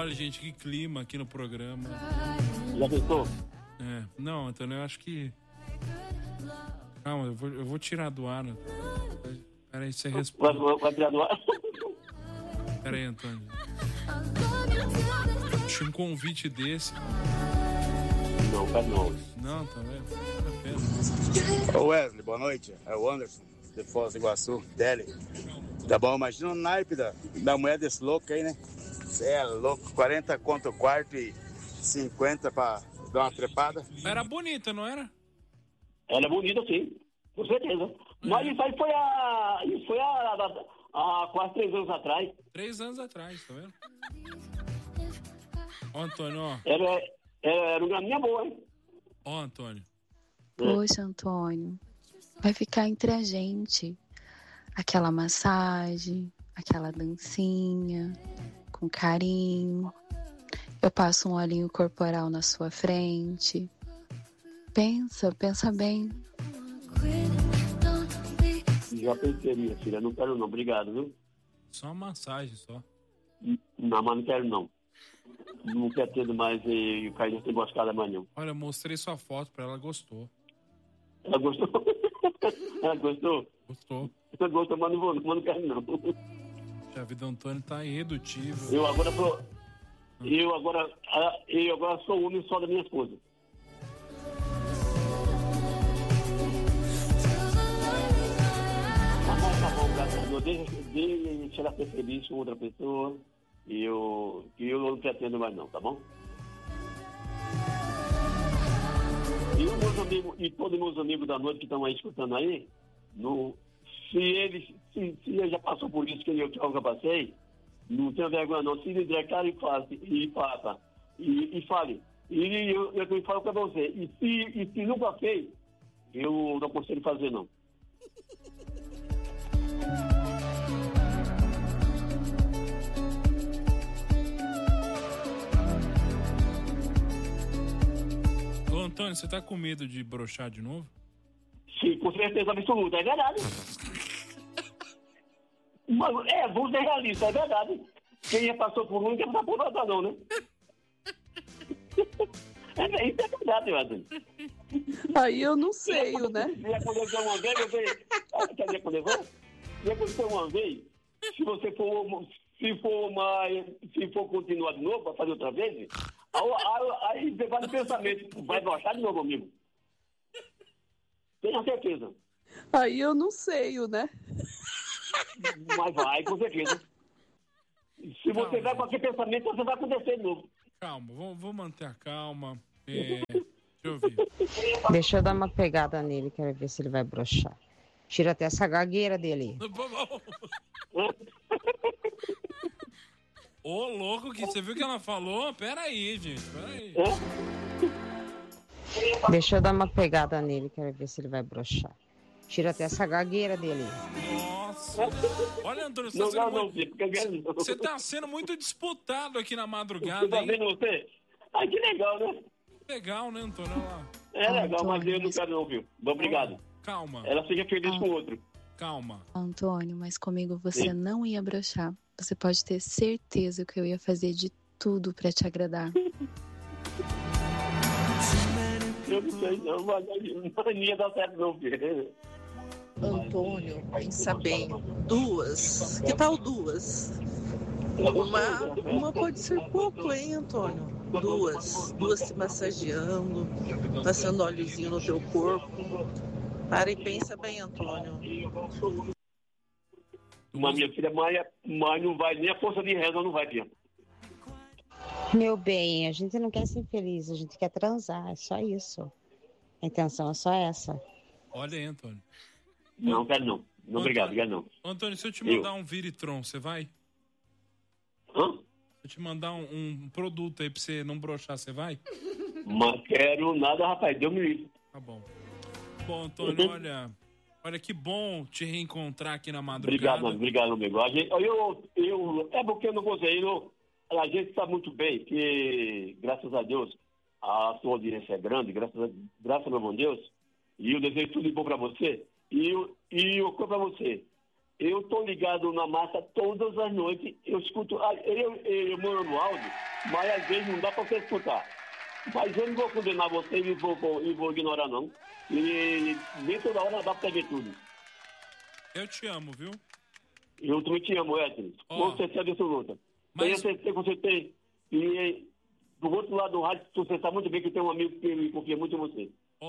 Olha, gente, que clima aqui no programa. Já pensou? Não, Antônio, eu acho que... Calma, eu vou tirar do ar. Peraí, você responde. Vai tirar do ar? Peraí, Antônio. Tinha um convite desse. Não, tá não. Não, tá vendo? Ô Wesley, boa noite. É o Anderson, de Foz do Iguaçu, Deli. Tá bom, imagina o naipe da mulher desse louco aí, né? Você é louco, 40 conto o quarto e 50 pra dar uma trepada. Era bonita, não era? Ela é bonita, sim, com certeza. Mas isso aí foi há quase 3 anos atrás. 3 anos atrás, tá vendo? Ó, Antônio, ó. Era uma graminha boa, hein? Ó, Antônio. Poxa, Antônio, vai ficar entre a gente. Aquela massagem, aquela dancinha, com carinho. Eu passo um olhinho corporal na sua frente. Pensa bem. Já pensei, minha filha. Não quero não. Obrigado, viu? Só uma massagem, só. Não, mas não quero não. Não quero ter mais e o Caio não tem emboscada mais não. Olha, eu mostrei sua foto pra ela, gostou. Ela gostou? Ela gostou? Gostou. Ela gostou, mas não quero não. A vida do Antônio tá irredutível. Eu agora sou o homem só da minha esposa. Tá bom, graças a Deus. Deixa ela ser feliz com outra pessoa. E eu não pretendo mais não, tá bom? E os meus amigos, e todos os meus amigos da noite que estão aí escutando aí, se ele já passou por isso que eu passei, não tenha vergonha não, se lhe der cara e fale. E fale. E eu falo pra você, e se nunca fez, eu não aconselho fazer não. Ô, Antônio, você tá com medo de broxar de novo? Sim, com certeza absoluta, é verdade. Mas, vou ser realista, é verdade. Quem já passou por um não quer passar por nada não, né? Isso é verdade, Antônio. Aí eu não sei, né? Já aconteceu uma vez, quer dizer, já aconteceu uma vez, se for continuar de novo, para fazer outra vez, aí você vai no pensamento, vai gostar de novo, amigo? Tenha certeza. Aí eu não sei, né? Mas vai, com certeza. Se você vai com aquele pensamento, você vai acontecer de novo. Calma, vou manter a calma. Deixa eu ver. Deixa eu dar uma pegada nele, quero ver se ele vai broxar. Tira até essa gagueira dele. Ô, louco, que você viu o que ela falou? Pera aí, gente, pera aí. Deixa eu dar uma pegada nele, quero ver se ele vai broxar. Tira até essa gagueira dele. Nossa. Olha, Antônio, você tá sendo muito disputado aqui na madrugada. Você tá vendo você? Ai, que legal, né? Legal, né, Antônio? É legal, mas eu não quero não, viu? Obrigado. Calma. Ela seja feliz com o outro. Calma. Antônio, mas comigo você não ia broxar. Você pode ter certeza que eu ia fazer de tudo pra te agradar. Eu não sei, não, mas não ia dar certo, não, filho. Antônio, pensa bem. 2. Que tal 2? Uma pode ser pouco, hein, Antônio? 2 se massageando, passando óleozinho no teu corpo. Para e pensa bem, Antônio. Mas minha filha, mas não vai, nem a força de reza não vai, tia. Meu bem, a gente não quer ser feliz, a gente quer transar, é só isso. A intenção é só essa. Olha aí, Antônio. Não, quero não. Não, obrigado, quero não. Antônio, se eu te mandar um Viritron, você vai? Hã? Se eu te mandar um produto aí pra você não broxar, você vai? Mas quero nada, rapaz, Deus me livre. Tá bom. Bom, Antônio, olha que bom te reencontrar aqui na madrugada. Obrigado, amigo. É porque eu não gostei, a gente está muito bem, que graças a Deus a sua audiência é grande, graças ao meu bom Deus, e eu desejo tudo de bom para você, e eu para você. eu tô ligado na massa todas as noites. Eu escuto, eu moro no áudio, mas às vezes não dá para você escutar. Mas eu não vou condenar você e vou ignorar, não. E nem toda hora dá para ver tudo. Eu te amo, viu? Eu também te amo, Edson. Com certeza absoluta. Tenho certeza que você tem. E do outro lado do rádio, você sabe muito bem que tem um amigo que confia muito em você.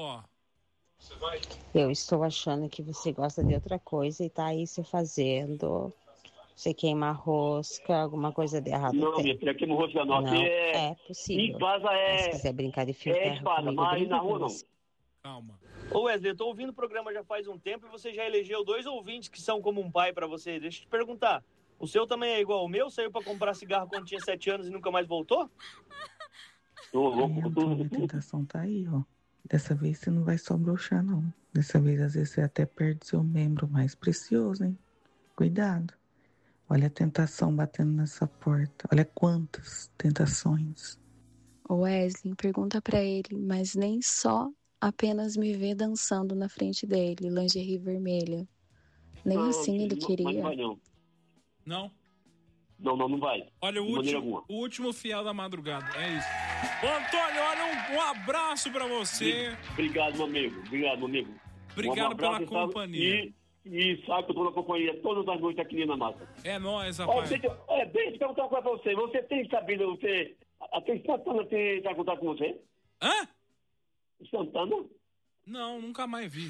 Eu estou achando que você gosta de outra coisa e tá aí se fazendo. Você queima rosca, alguma coisa de errado. Não, minha filha, queima rosca não. Não, é possível. Em casa Mas se quiser brincar de fio terra comigo, mas na rua não. Calma. Ô Wesley, eu tô ouvindo o programa já faz um tempo e você já elegeu 2 ouvintes que são como um pai pra você. Deixa eu te perguntar, o seu também é igual ao meu? Saiu pra comprar cigarro quando tinha 7 anos e nunca mais voltou? Tô louco. A tentação tá aí, ó. Dessa vez você não vai só broxar, não. Dessa vez, às vezes, você até perde seu membro mais precioso, hein? Cuidado. Olha a tentação batendo nessa porta. Olha quantas tentações. Wesley, pergunta pra ele, mas nem só apenas me ver dançando na frente dele, lingerie vermelha. Nem não, assim ele queria. Não vai, não. Não? Não vai. Olha, o último fiel da madrugada. É isso. Ô, Antônio, olha, um abraço pra você. Obrigado, meu amigo. Obrigado pela companhia. E sabe que eu tô na companhia todas as noites aqui na massa. É nóis, rapaz. Deixa eu perguntar uma coisa pra você. Você tem sabido, tem Santana tá contato com você? Hã? Santana? Não, nunca mais vi.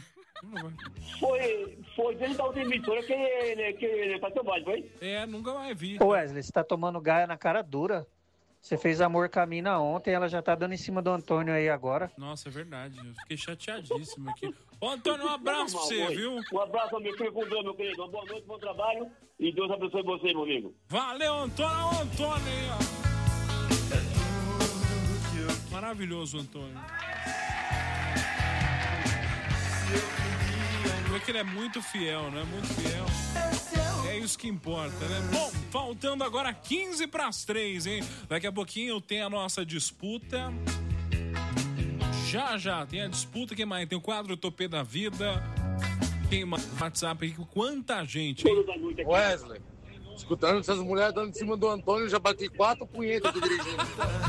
Foi dentro da outra emissora que ele faz trabalho, foi? Nunca mais vi. Ô Wesley, você tá tomando gaia na cara dura. Você fez amor com a mina ontem, ela já tá dando em cima do Antônio aí agora. Nossa, é verdade. Eu fiquei chateadíssimo aqui. Ô, Antônio, um abraço pra você, viu? Um abraço, amigo. Fica com Deus, meu querido. Uma boa noite, bom trabalho. E Deus abençoe você, meu amigo. Valeu, Antônio. Ô, Antônio aí, ó. Maravilhoso, Antônio. Porque ele é muito fiel, né? Muito fiel. É isso que importa, né? Bom, faltando agora 15 para as 3, hein? Daqui a pouquinho eu tenho a nossa disputa. Já tem a disputa. Quem mais? Tem o quadro Topê da Vida. Tem mais WhatsApp aí. Quanta gente, hein? Wesley, escutando essas mulheres dando em cima do Antônio, eu já bati 4 punhetas do dirigindo.